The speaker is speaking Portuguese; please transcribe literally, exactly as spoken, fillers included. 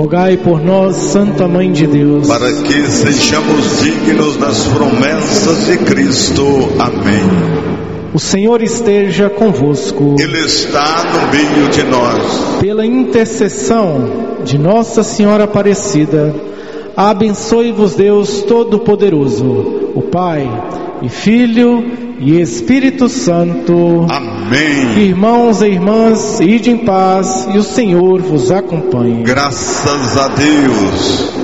Rogai por nós, Santa Mãe de Deus, para que sejamos dignos das promessas de Cristo. Amém. O Senhor esteja convosco. Ele está no meio de nós. Pela intercessão de Nossa Senhora Aparecida, abençoe-vos Deus Todo-Poderoso, o Pai, e Filho e Espírito Santo. Amém. Irmãos e irmãs, ide em paz e o Senhor vos acompanhe. Graças a Deus.